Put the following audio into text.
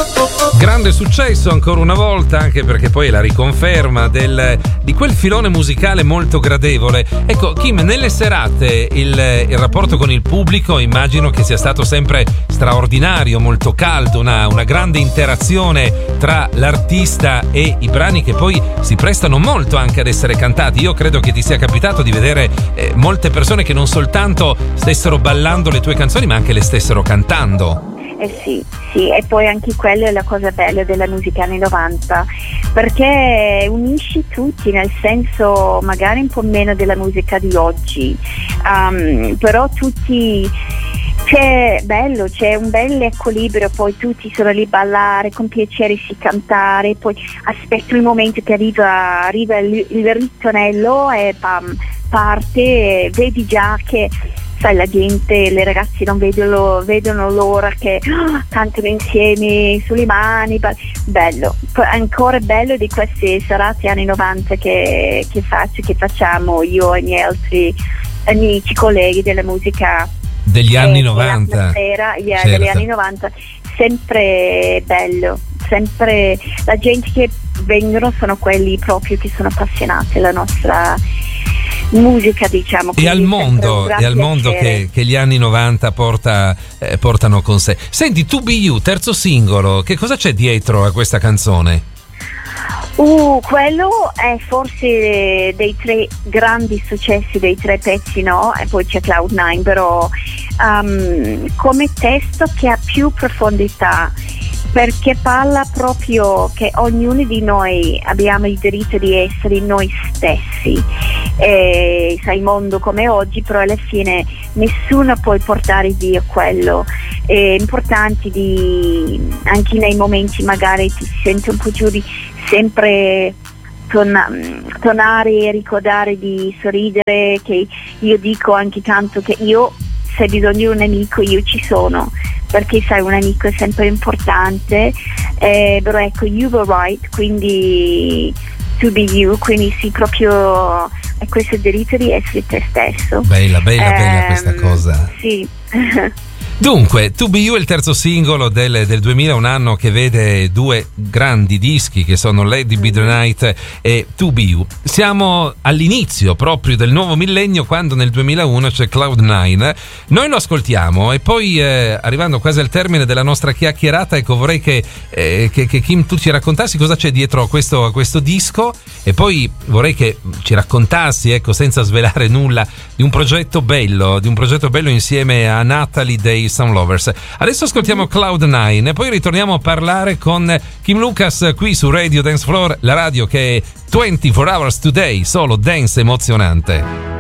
Grande successo ancora una volta, anche perché poi è la riconferma di quel filone musicale molto gradevole. Ecco, Kim, nelle serate il rapporto con il pubblico immagino che sia stato sempre straordinario, molto caldo, una grande interazione tra l'artista e i brani che poi si prestano molto anche ad essere cantati. Io credo che ti sia capitato di vedere molte persone che non soltanto stessero ballando le tue canzoni, ma anche le stessero cantando. Sì, e poi anche quella è la cosa bella della musica anni 90, perché unisci tutti, nel senso magari un po' meno della musica di oggi, però tutti c'è un bel equilibrio, poi tutti sono lì a ballare, con piacere si cantare, poi aspetti il momento che arriva il ritornello e bam, parte, vedi già che sai, la gente, le ragazze non vedono l'ora che cantano insieme sulle mani, bello, ancora bello di queste serate anni 90 che facciamo io e i miei altri amici, colleghi della musica degli anni 90, certo. Degli anni 90, sempre bello, sempre la gente che vengono sono quelli proprio che sono appassionati alla nostra musica, diciamo. E al mondo che gli anni 90 portano con sé. Senti, To Be You, terzo singolo, che cosa c'è dietro a questa canzone? Quello è forse dei tre grandi successi, dei tre pezzi, no? E poi c'è Cloud9, però come testo che ha più profondità, perché parla proprio che ognuno di noi abbiamo il diritto di essere noi stessi, e sai, il mondo come oggi, però alla fine nessuno può portare via quello. È importante anche nei momenti magari ti senti un po' giù, di sempre tornare e ricordare di sorridere, che io dico anche tanto che io, se hai bisogno di un amico, io ci sono, perché sai, un amico è sempre importante, però ecco, you were right, quindi to be you, quindi sì, proprio è questo diritto di essere te stesso. Bella questa cosa. Sì. Dunque, To Be You è il terzo singolo del 2000, un anno che vede due grandi dischi che sono Lady Be The Night e To Be You. Siamo all'inizio proprio del nuovo millennio, quando nel 2001 c'è Cloud9. Noi lo ascoltiamo e poi arrivando quasi al termine della nostra chiacchierata, ecco, vorrei che Kim, tu ci raccontassi cosa c'è dietro a questo disco, e poi vorrei che ci raccontassi, ecco, senza svelare nulla, di un progetto bello insieme a Natalie dei Sound Lovers. Adesso ascoltiamo Cloud9 e poi ritorniamo a parlare con Kim Lucas qui su Radio Dance Floor, la radio che è 24 Hours Today, solo dance emozionante.